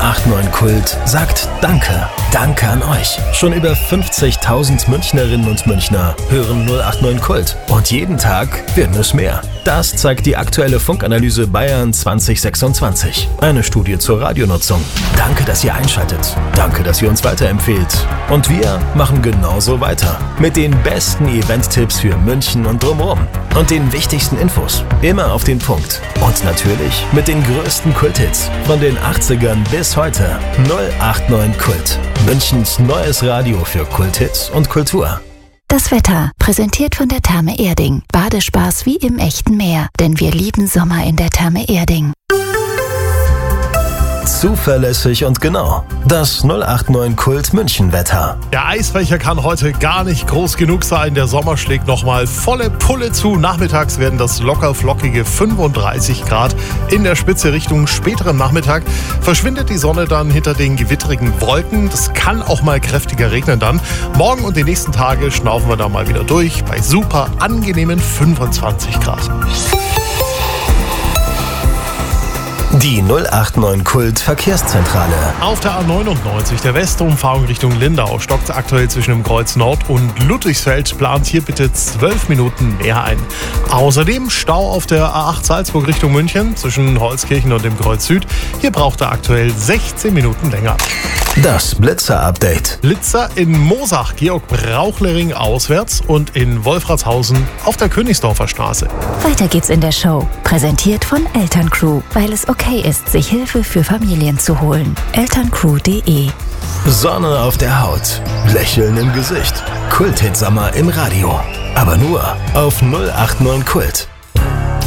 089 Kult sagt Danke. Danke an euch. Schon über 50.000 Münchnerinnen und Münchner hören 089 Kult. Und jeden Tag werden es mehr. Das zeigt die aktuelle Funkanalyse Bayern 2026. Eine Studie zur Radionutzung. Danke, dass ihr einschaltet. Danke, dass ihr uns weiterempfehlt. Und wir machen genauso weiter. Mit den besten Event-Tipps für München und drumherum. Und den wichtigsten Infos. Immer auf den Punkt. Und natürlich mit den größten Kulthits. Von den 80ern bis heute. 089 Kult. Münchens neues Radio für Kulthits und Kultur. Das Wetter, präsentiert von der Therme Erding. Badespaß wie im echten Meer, denn wir lieben Sommer in der Therme Erding. Zuverlässig und genau. Das 089 Kult München Wetter. Der Eisbecher kann heute gar nicht groß genug sein. Der Sommer schlägt nochmal volle Pulle zu. Nachmittags werden das locker flockige 35 Grad. In der Spitze Richtung späteren Nachmittag verschwindet die Sonne dann hinter den gewitterigen Wolken. Das kann auch mal kräftiger regnen dann. Morgen und die nächsten Tage schnaufen wir da mal wieder durch bei super angenehmen 25 Grad. Die 089 Kult Verkehrszentrale. Auf der A99, der Westumfahrung Richtung Lindau, stockt aktuell zwischen dem Kreuz Nord und Ludwigsfeld. Plant hier bitte 12 Minuten mehr ein. Außerdem Stau auf der A8 Salzburg Richtung München zwischen Holzkirchen und dem Kreuz Süd. Hier braucht er aktuell 16 Minuten länger. Das Blitzer-Update. Blitzer in Moosach, Georg-Brauchlering auswärts und in Wolfratshausen auf der Königsdorfer Straße. Weiter geht's in der Show. Präsentiert von Elterncrew, weil es okay ist, sich Hilfe für Familien zu holen. Elterncrew.de. Sonne auf der Haut. Lächeln im Gesicht. Kult-Hit-Sommer im Radio. Aber nur auf 089 Kult.